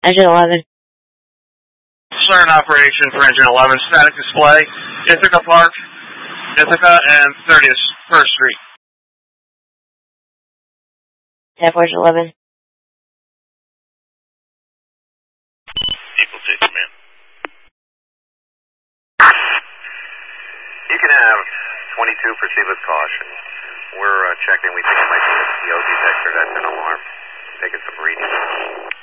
Engine 11. Start operation for Engine 11. Static display. Ithaca Park, Ithaca and 31st Street. 10 Engine 11. Equal 6, man. You can have 22, proceed with caution. We're checking. We think it might be a CO detector. That's an alarm. Taking some readings.